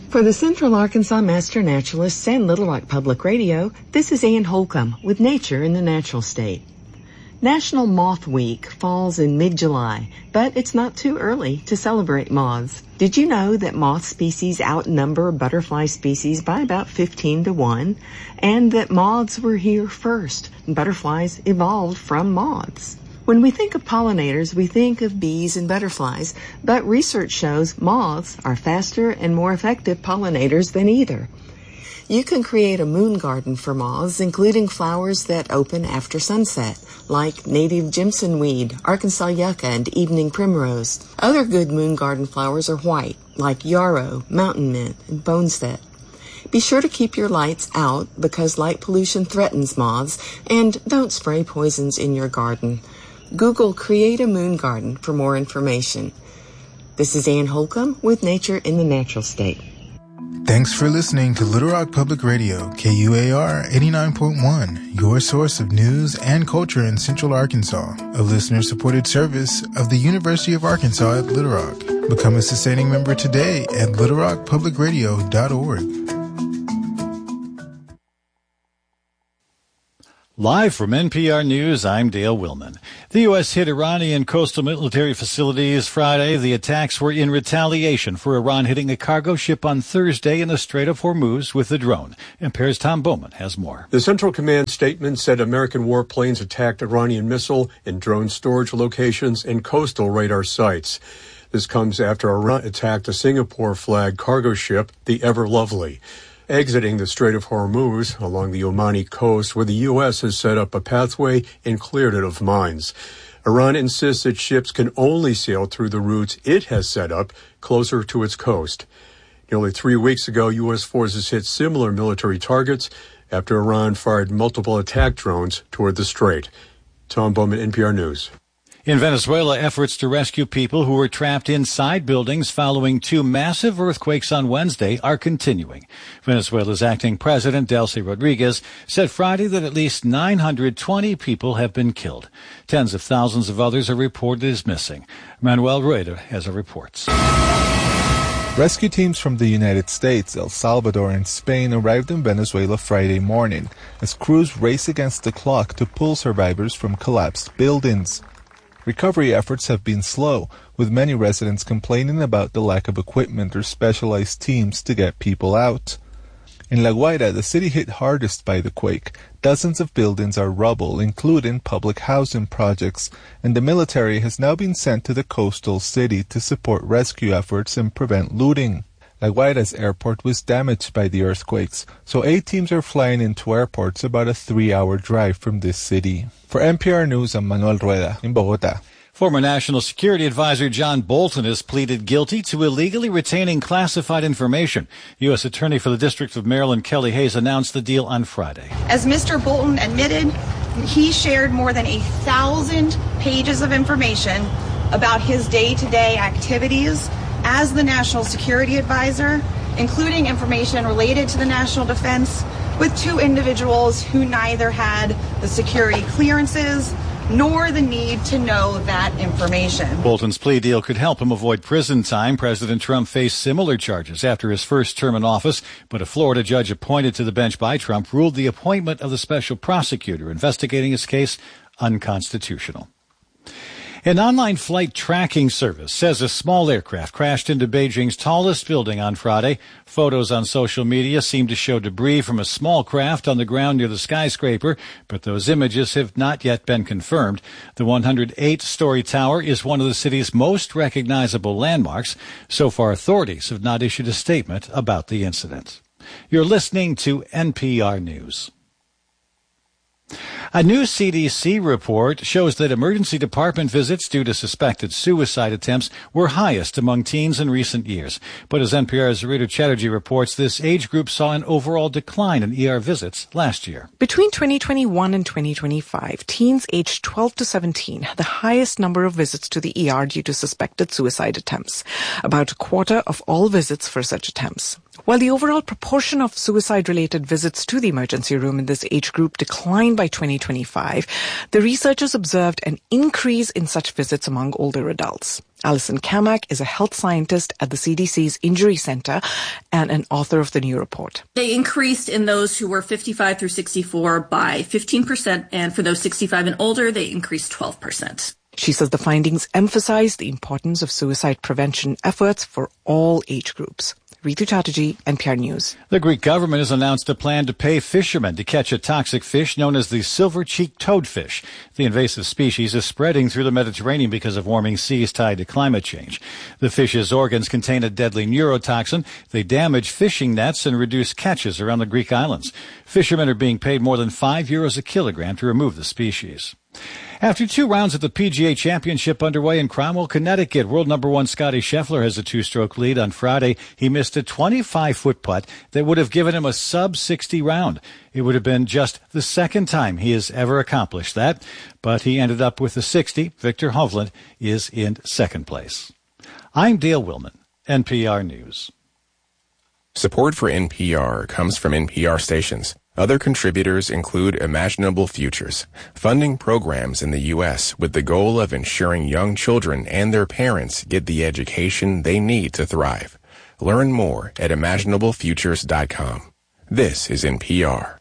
For the Central Arkansas Master Naturalists and Little Rock Public Radio, this is Ann Holcomb with Nature in the Natural State. National Moth Week falls in mid-July, but it's not too early to celebrate moths. Did you know that moth species outnumber butterfly species by about 15-1, and that moths were here first? Butterflies evolved from moths. When we think of pollinators, we think of bees and butterflies, but research shows moths are faster and more effective pollinators than either. You can create a moon garden for moths, including flowers that open after sunset, like native Jimson weed, Arkansas yucca, and evening primrose. Other good moon garden flowers are white, like yarrow, mountain mint, and boneset. Be sure to keep your lights out because light pollution threatens moths, and don't spray poisons in your garden. Google Create a Moon Garden for more information. This is Ann Holcomb with Nature in the Natural State. Thanks for listening to Little Rock Public Radio, KUAR 89.1, your source of news and culture in Central Arkansas, a listener-supported service of the University of Arkansas at Little Rock. Become a sustaining member today at littlerockpublicradio.org. Live from NPR News, I'm Dale Willman. The U.S. hit Iranian coastal military facilities Friday. The attacks were in retaliation for Iran hitting a cargo ship on Thursday in the Strait of Hormuz with a drone. NPR's Tom Bowman has more. The Central Command statement said American warplanes attacked Iranian missile and drone storage locations and coastal radar sites. This comes after Iran attacked a Singapore-flagged cargo ship, the Ever Lovely, exiting the Strait of Hormuz along the Omani coast, where the U.S. has set up a pathway and cleared it of mines. Iran insists that ships can only sail through the routes it has set up closer to its coast. Nearly 3 weeks ago, U.S. forces hit similar military targets after Iran fired multiple attack drones toward the strait. Tom Bowman, NPR News. In Venezuela, efforts to rescue people who were trapped inside buildings following 2 massive earthquakes on Wednesday are continuing. Venezuela's acting president, Delcy Rodriguez, said Friday that at least 920 people have been killed. Tens of thousands of others are reported as missing. Manuel Rueda has our reports. Rescue teams from the United States, El Salvador, and Spain arrived in Venezuela Friday morning as crews race against the clock to pull survivors from collapsed buildings. Recovery efforts have been slow, with many residents complaining about the lack of equipment or specialized teams to get people out. In La Guaira, the city hit hardest by the quake. Dozens of buildings are rubble, including public housing projects, and the military has now been sent to the coastal city to support rescue efforts and prevent looting. La Guaira's airport was damaged by the earthquakes, so 8 teams are flying into airports about a 3-hour drive from this city. For NPR News, I'm Manuel Rueda in Bogotá. Former National Security Advisor John Bolton has pleaded guilty to illegally retaining classified information. U.S. Attorney for the District of Maryland, Kelly Hayes, announced the deal on Friday. As Mr. Bolton admitted, he shared more than 1,000 pages of information about his day-to-day activities as the National Security Advisor, including information related to the national defense, with 2 individuals who neither had the security clearances nor the need to know that information. Bolton's plea deal could help him avoid prison time. President Trump faced similar charges after his first term in office, but a Florida judge appointed to the bench by Trump ruled the appointment of the special prosecutor investigating his case unconstitutional. An online flight tracking service says a small aircraft crashed into Beijing's tallest building on Friday. Photos on social media seem to show debris from a small craft on the ground near the skyscraper, but those images have not yet been confirmed. The 108-story tower is one of the city's most recognizable landmarks. So far, authorities have not issued a statement about the incident. You're listening to NPR News. A new CDC report shows that emergency department visits due to suspected suicide attempts were highest among teens in recent years. But as NPR's Rita Chatterjee reports, this age group saw an overall decline in ER visits last year. Between 2021 and 2025, teens aged 12 to 17 had the highest number of visits to the ER due to suspected suicide attempts, about a quarter of all visits for such attempts. While the overall proportion of suicide-related visits to the emergency room in this age group declined by 2025, the researchers observed an increase in such visits among older adults. Alison Kamak is a health scientist at the CDC's Injury Center and an author of the new report. They increased in those who were 55 through 64 by 15%, and for those 65 and older, they increased 12%. She says the findings emphasize the importance of suicide prevention efforts for all age groups. Ritu Chatterjee, NPR News. The Greek government has announced a plan to pay fishermen to catch a toxic fish known as the silver-cheeked toadfish. The invasive species is spreading through the Mediterranean because of warming seas tied to climate change. The fish's organs contain a deadly neurotoxin. They damage fishing nets and reduce catches around the Greek islands. Fishermen are being paid more than €5 a kilogram to remove the species. After 2 rounds of the PGA Championship underway in Cromwell, Connecticut, world number 1 Scotty Scheffler has a 2-stroke lead. On Friday, he missed a 25-foot putt that would have given him a sub-60 round. It would have been just the second time he has ever accomplished that, but he ended up with a 60. Victor Hovland is in second place. I'm Dale Willman, NPR News. Support for NPR comes from NPR stations. Other contributors include Imaginable Futures, funding programs in the U.S. with the goal of ensuring young children and their parents get the education they need to thrive. Learn more at imaginablefutures.com. This is NPR.